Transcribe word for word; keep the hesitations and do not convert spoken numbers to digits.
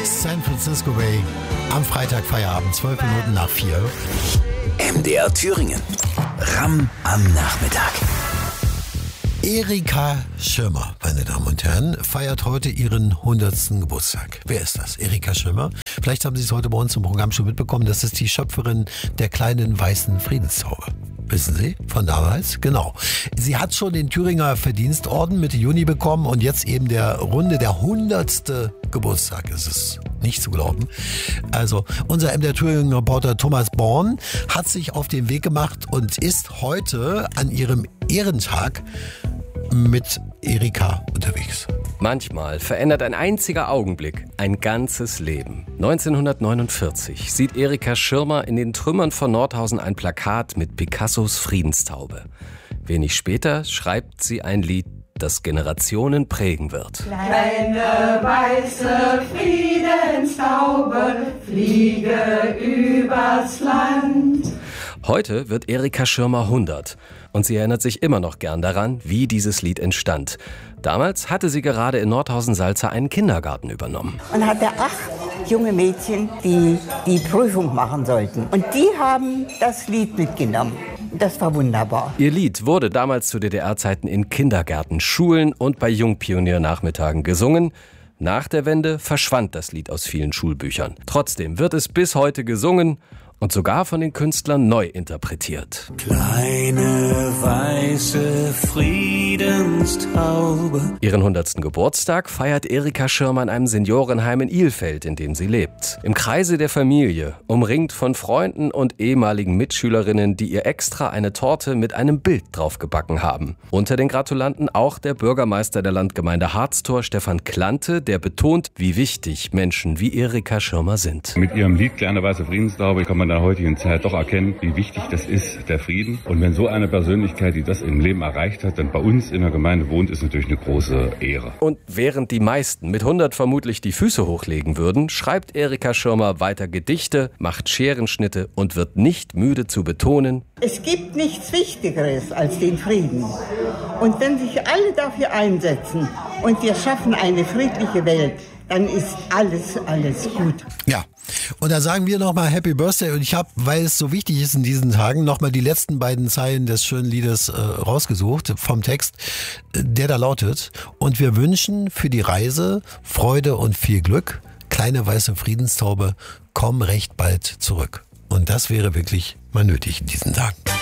San Francisco Bay. Am Freitag Feierabend, zwölf Minuten nach vier. M D R Thüringen. Ram am Nachmittag. Erika Schirmer, meine Damen und Herren, feiert heute ihren hundertsten Geburtstag. Wer ist das? Erika Schirmer? Vielleicht haben Sie es heute bei uns im Programm schon mitbekommen. Das ist die Schöpferin der kleinen weißen Friedenstaube. Wissen Sie, von damals? Genau. Sie hat schon den Thüringer Verdienstorden Mitte Juni bekommen und jetzt eben der Runde der hundertste Geburtstag. Es ist nicht zu glauben. Also unser M D R Thüringen Reporter Thomas Born hat sich auf den Weg gemacht und ist heute an ihrem Ehrentag mit Erika unterwegs. Manchmal verändert ein einziger Augenblick ein ganzes Leben. neunzehnhundertneunundvierzig sieht Erika Schirmer in den Trümmern von Nordhausen ein Plakat mit Picassos Friedenstaube. Wenig später schreibt sie ein Lied, das Generationen prägen wird. Kleine weiße Friedenstaube, fliege übers Land. Heute wird Erika Schirmer hundert und sie erinnert sich immer noch gern daran, wie dieses Lied entstand. Damals hatte sie gerade in Nordhausen-Salza einen Kindergarten übernommen. Und hatte acht junge Mädchen, die die Prüfung machen sollten. Und die haben das Lied mitgenommen. Das war wunderbar. Ihr Lied wurde damals zu D D R-Zeiten in Kindergärten, Schulen und bei Jungpioniernachmittagen gesungen. Nach der Wende verschwand das Lied aus vielen Schulbüchern. Trotzdem wird es bis heute gesungen und sogar von den Künstlern neu interpretiert. Kleine weiße Friedenstaube. Ihren hundertsten Geburtstag feiert Erika Schirmer in einem Seniorenheim in Ilfeld, in dem sie lebt. Im Kreise der Familie, umringt von Freunden und ehemaligen Mitschülerinnen, die ihr extra eine Torte mit einem Bild drauf gebacken haben. Unter den Gratulanten auch der Bürgermeister der Landgemeinde Harztor, Stefan Klante, der betont, wie wichtig Menschen wie Erika Schirmer sind. Mit ihrem Lied Kleine weiße Friedenstaube kann man in der heutigen Zeit doch erkennen, wie wichtig das ist, der Frieden. Und wenn so eine Persönlichkeit, die das im Leben erreicht hat, dann bei uns in der Gemeinde wohnt, ist natürlich eine große Ehre. Und während die meisten mit hundert vermutlich die Füße hochlegen würden, schreibt Erika Schirmer weiter Gedichte, macht Scherenschnitte und wird nicht müde zu betonen: Es gibt nichts Wichtigeres als den Frieden. Und wenn sich alle dafür einsetzen und wir schaffen eine friedliche Welt, dann ist alles, alles gut. Ja. Und da sagen wir nochmal Happy Birthday und ich habe, weil es so wichtig ist in diesen Tagen, nochmal die letzten beiden Zeilen des schönen Liedes äh, rausgesucht vom Text, der da lautet: Und wir wünschen für die Reise Freude und viel Glück. Kleine weiße Friedenstaube, komm recht bald zurück. Und das wäre wirklich mal nötig in diesen Tagen.